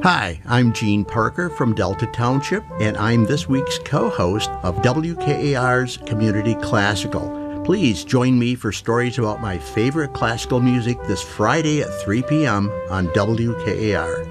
Hi, I'm Gene Parker from Delta Township, and I'm this week's co-host of WKAR's Community Classical. Please join me for stories about my favorite classical music this Friday at 3 p.m. on WKAR.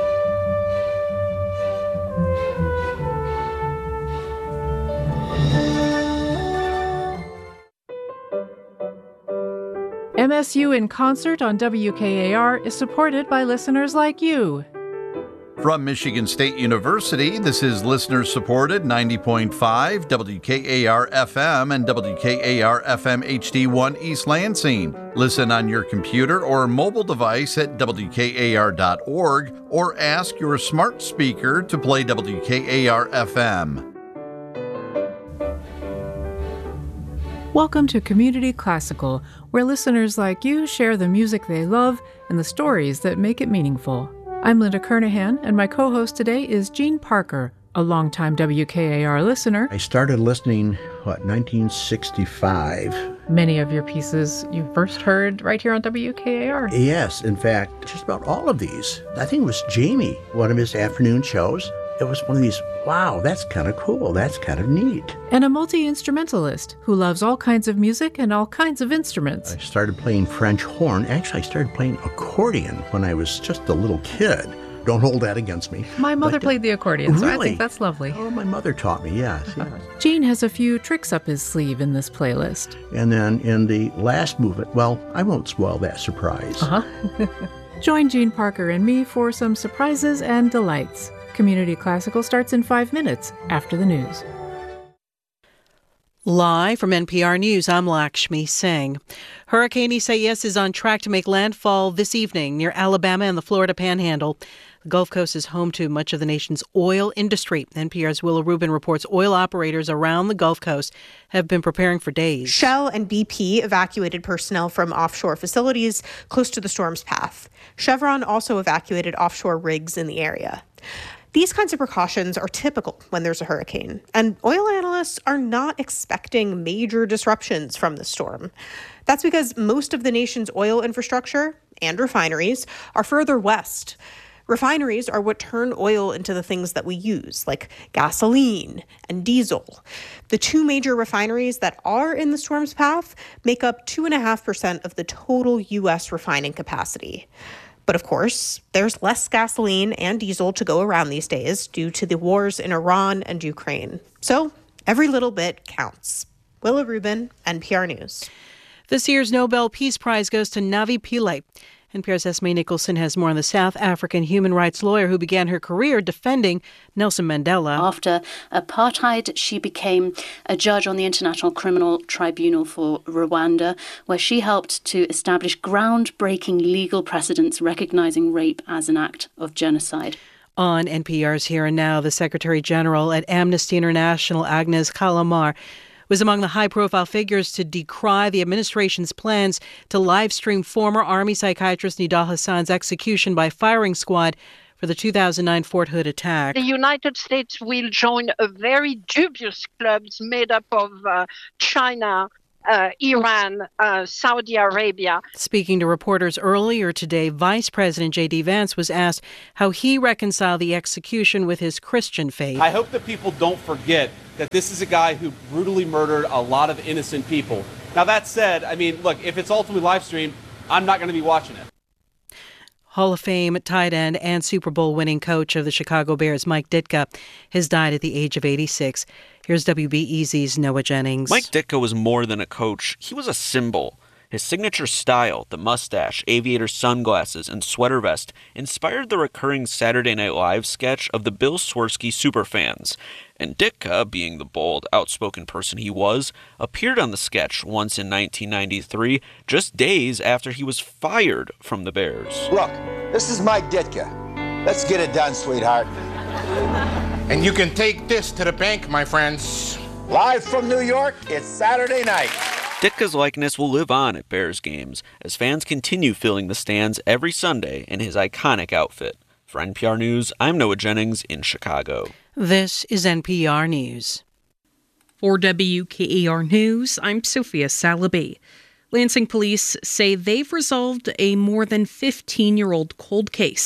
MSU in Concert on WKAR is supported by listeners like you. From Michigan State University, this is listener-supported 90.5 WKAR-FM and WKAR-FM HD1 East Lansing. Listen on your computer or mobile device at WKAR.org or ask your smart speaker to play WKAR-FM. Welcome to Community Classical, where listeners like you share the music they love and the stories that make it meaningful. I'm Linda Kernahan, and my co-host today is Gene Parker, a longtime WKAR listener. I started listening, 1965. Many of your pieces you first heard right here on WKAR. Yes, in fact, just about all of these. I think it was Jamie, one of his afternoon shows. It was one of these, wow, that's kind of cool, that's kind of neat. And a multi-instrumentalist who loves all kinds of music and all kinds of instruments. I started playing French horn. Actually, I started playing accordion when I was just a little kid. Don't hold that against me. My mother played the accordion, so really? I think that's lovely. Oh, my mother taught me, yes. Gene has a few tricks up his sleeve in this playlist. And then in the last movement, well, I won't spoil that surprise. Join Gene Parker and me for some surprises and delights. Community Classical starts in 5 minutes after the news. Live from NPR News, I'm Lakshmi Singh. Hurricane Isaias is on track to make landfall this evening near Alabama and the Florida Panhandle. The Gulf Coast is home to much of the nation's oil industry. NPR's Willa Rubin reports oil operators around the Gulf Coast have been preparing for days. Shell and BP evacuated personnel from offshore facilities close to the storm's path. Chevron also evacuated offshore rigs in the area. These kinds of precautions are typical when there's a hurricane, and oil analysts are not expecting major disruptions from the storm. That's because most of the nation's oil infrastructure and refineries are further west. Refineries are what turn oil into the things that we use, like gasoline and diesel. The two major refineries that are in the storm's path make up 2.5% of the total U.S. refining capacity. But of course, there's less gasoline and diesel to go around these days due to the wars in Iran and Ukraine. So every little bit counts. Willa Rubin, NPR News. This year's Nobel Peace Prize goes to Navi Pillay. NPR's Esme Nicholson has more on the South African human rights lawyer who began her career defending Nelson Mandela. After apartheid, she became a judge on the International Criminal Tribunal for Rwanda, where she helped to establish groundbreaking legal precedents recognizing rape as an act of genocide. On NPR's Here and Now, the Secretary General at Amnesty International, Agnes Kalamar, was among the high-profile figures to decry the administration's plans to live-stream former Army psychiatrist Nidal Hassan's execution by firing squad for the 2009 Fort Hood attack. The United States will join a very dubious club made up of China, Iran, Saudi Arabia. Speaking to reporters earlier today, Vice President J.D. Vance was asked how he reconciled the execution with his Christian faith. I hope that people don't forget that this is a guy who brutally murdered a lot of innocent people. Now, that said, I mean, look, if it's ultimately live streamed, I'm not going to be watching it. Hall of Fame tight end and Super Bowl winning coach of the Chicago Bears, Mike Ditka, has died at the age of 86. Here's WBEZ's Noah Jennings. Mike Ditka was more than a coach. He was a symbol. His signature style, the mustache, aviator sunglasses, and sweater vest, inspired the recurring Saturday Night Live sketch of the Bill Swirsky superfans. And Ditka, being the bold, outspoken person he was, appeared on the sketch once in 1993, just days after he was fired from the Bears. Look, this is Mike Ditka. Let's get it done, sweetheart. And you can take this to the bank, my friends. Live from New York, it's Saturday night. Ditka's likeness will live on at Bears games as fans continue filling the stands every Sunday in his iconic outfit. For NPR News, I'm Noah Jennings in Chicago. This is NPR News. For WKAR News, I'm Sophia Salaby. Lansing police say they've resolved a more than 15-year-old cold case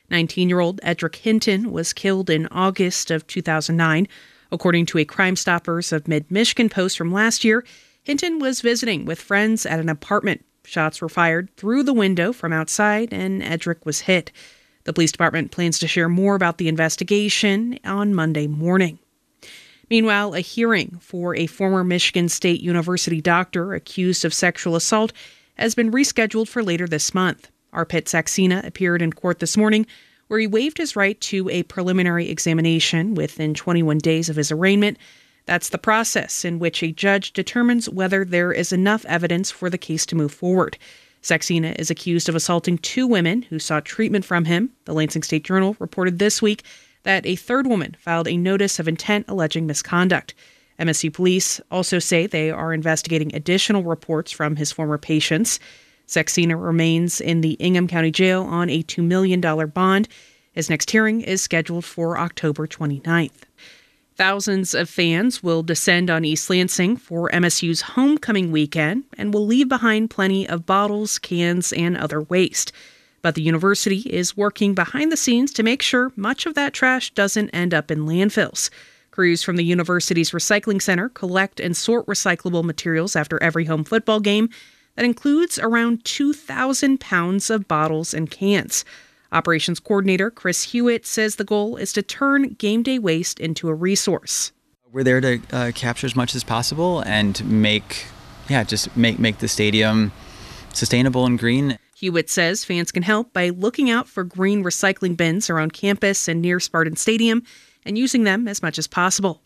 19-year-old Edric Hinton was killed in August of 2009. According to a Crime Stoppers of Mid-Michigan post from last year, Hinton was visiting with friends at an apartment. Shots were fired through the window from outside, and Edric was hit. The police department plans to share more about the investigation on Monday morning. Meanwhile, a hearing for a former Michigan State University doctor accused of sexual assault has been rescheduled for later this month. Arpit Saxena appeared in court this morning, where he waived his right to a preliminary examination within 21 days of his arraignment. That's the process in which a judge determines whether there is enough evidence for the case to move forward. Saxena is accused of assaulting 2 women who sought treatment from him. The Lansing State Journal reported this week that a third woman filed a notice of intent alleging misconduct. MSU police also say they are investigating additional reports from his former patients. Saxena remains in the Ingham County Jail on a $2 million bond. His next hearing is scheduled for October 29th. Thousands of fans will descend on East Lansing for MSU's homecoming weekend and will leave behind plenty of bottles, cans, and other waste. But the university is working behind the scenes to make sure much of that trash doesn't end up in landfills. Crews from the university's recycling center collect and sort recyclable materials after every home football game. That includes around 2,000 pounds of bottles and cans. Operations Coordinator Chris Hewitt says the goal is to turn game day waste into a resource. We're there to capture as much as possible and make the stadium sustainable and green. Hewitt says fans can help by looking out for green recycling bins around campus and near Spartan Stadium and using them as much as possible.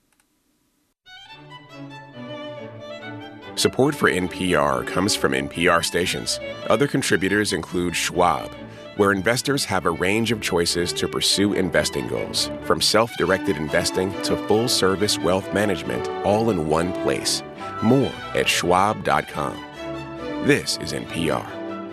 Support for NPR comes from NPR stations. Other contributors include Schwab, where investors have a range of choices to pursue investing goals, from self-directed investing to full-service wealth management, all in one place. More at schwab.com. This is NPR.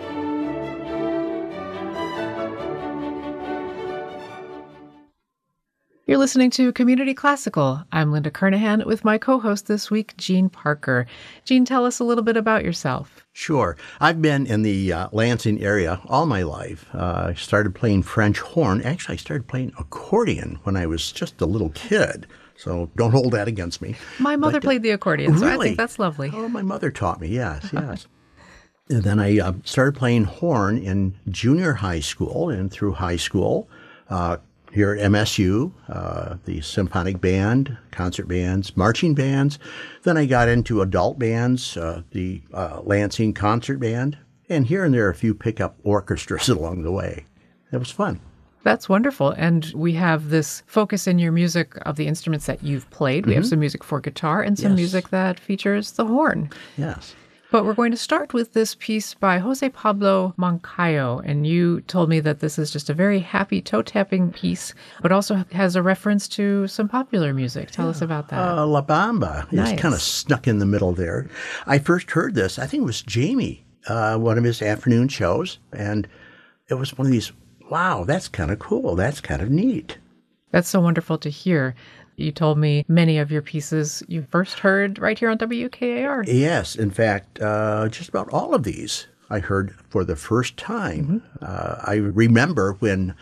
You're listening to Community Classical. I'm Linda Kernahan with my co-host this week, Jean Parker. Jean, tell us a little bit about yourself. Sure. I've been in the Lansing area all my life. I started playing French horn. Actually, I started playing accordion when I was just a little kid. So don't hold that against me. My mother played the accordion, so really? I think that's lovely. Oh, my mother taught me, yes. And then I started playing horn in junior high school and through high school. Here at MSU, the symphonic band, concert bands, marching bands. Then I got into adult bands, the Lansing Concert Band, and here and there a few pickup orchestras along the way. It was fun. That's wonderful. And we have this focus in your music of the instruments that you've played. We have some music for guitar and some music that features the horn. Yes. But we're going to start with this piece by Jose Pablo Moncayo. And you told me that this is just a very happy toe-tapping piece, but also has a reference to some popular music. Tell us about that. La Bamba is kind of snuck in the middle there. I first heard this, I think it was Jamie, one of his afternoon shows. And it was one of these, wow, that's kind of cool. That's kind of neat. That's so wonderful to hear. You told me many of your pieces you first heard right here on WKAR. Yes. In fact, just about all of these I heard for the first time. I remember when,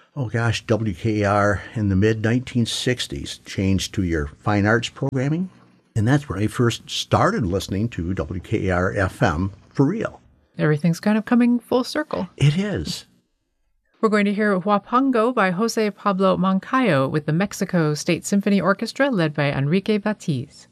WKAR in the mid-1960s changed to your fine arts programming. And that's when I first started listening to WKAR FM for real. Everything's kind of coming full circle. It is. We're going to hear Huapango by Jose Pablo Moncayo with the Mexico State Symphony Orchestra led by Enrique Batiz.